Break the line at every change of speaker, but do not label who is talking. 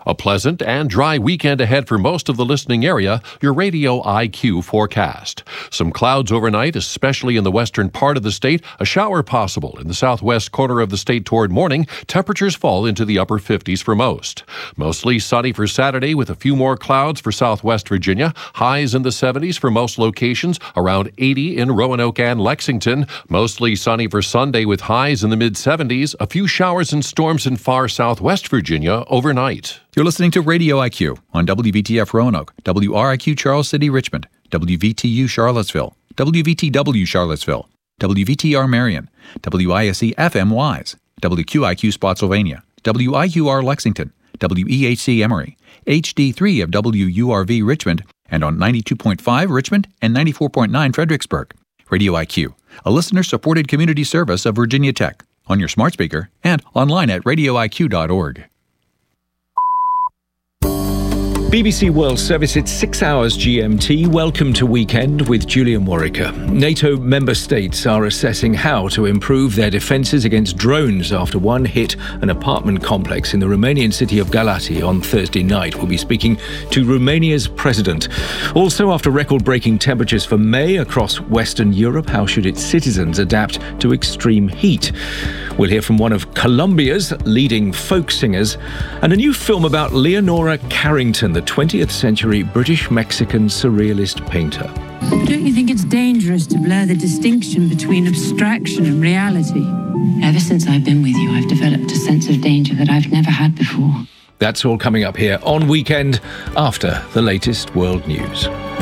A pleasant and dry weekend ahead for most of the listening area. Your Radio IQ forecast. Some clouds overnight, especially in the western part of the state. A shower possible in the southwest corner of the state toward morning. Temperatures fall into the upper 50s for most. Mostly sunny for Saturday with a few more clouds for southwest Virginia. Highs in the 70s for most locations. Around 80 in Roanoke and Lexington. Mostly sunny for Sunday with highs in the mid-70s. A few showers and storms in far southwest Virginia overnight.
You're listening to Radio IQ on WVTF Roanoke, WRIQ Charles City Richmond, WVTU Charlottesville, WVTW Charlottesville, WVTR Marion, WISE FM Wise, WQIQ Spotsylvania, WIUR Lexington, WEHC Emory, HD3 of WURV Richmond, and on 92.5 Richmond and 94.9 Fredericksburg. Radio IQ, a listener-supported community service of Virginia Tech, on your smart speaker and online at radioiq.org.
BBC World Service, it's 6 hours GMT. Welcome to Weekend with Julian Warwicker. NATO member states are assessing how to improve their defences against drones after one hit an apartment complex in the Romanian city of Galați on Thursday night. We'll be speaking to Romania's president. Also, after record-breaking temperatures for May across Western Europe, how should its citizens adapt to extreme heat? We'll hear from one of Colombia's leading folk singers and a new film about Leonora Carrington, the 20th century British-Mexican surrealist painter.
Don't you think it's dangerous to blur the distinction between abstraction and reality? Ever since I've been with you, I've developed a sense of danger that I've never had before.
That's all coming up here on Weekend after the latest world news.